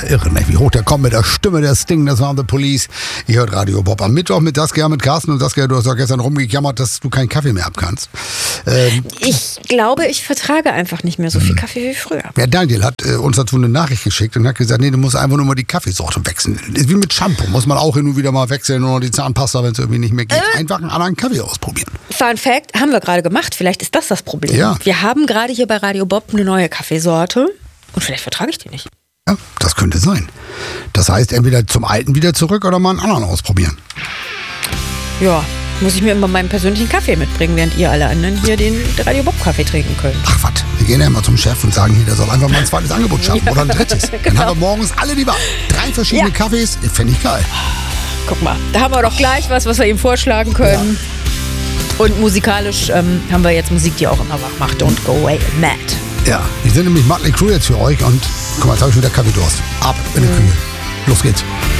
irre, ne? Wie hoch der kommt mit der Stimme der Sting, das waren The Police. Ihr hört Radio Bob am Mittwoch mit Saskia, mit Carsten. Und Saskia, du hast doch gestern rumgejammert, dass du keinen Kaffee mehr abkannst. Ich glaube, ich vertrage einfach nicht mehr so viel Kaffee wie früher. Ja, Daniel hat uns dazu eine Nachricht geschickt und hat gesagt, nee, du musst einfach nur mal die Kaffeesorte wechseln. Ist wie mit Shampoo, muss man auch hin und wieder mal wechseln oder die Zahnpasta, wenn es irgendwie nicht mehr geht. Einfach einen anderen Kaffee ausprobieren. Fun Fact, haben wir gerade gemacht. Vielleicht ist das Problem. Ja. Wir haben gerade hier bei Radio Bob eine neue Kaffeesorte und vielleicht vertrage ich die nicht. Ja, das könnte sein. Das heißt, entweder zum Alten wieder zurück oder mal einen anderen ausprobieren. Ja, muss ich mir immer meinen persönlichen Kaffee mitbringen, während ihr alle anderen hier den Radio Bob Kaffee trinken könnt. Ach was, wir gehen ja immer zum Chef und sagen hier, der soll einfach mal ein zweites Angebot schaffen oder ein drittes. Dann Genau. haben wir morgens alle die Wahl. 3 verschiedene Kaffees, fände ich geil. Guck mal, da haben wir doch gleich was wir ihm vorschlagen können. Ja. Und musikalisch haben wir jetzt Musik, die auch immer wach macht. Don't go away mad. Ja, wir sind nämlich Mötley Crüe jetzt für euch und guck mal, jetzt habe ich wieder Kaffeedurst. Ab in die Küche. Los geht's.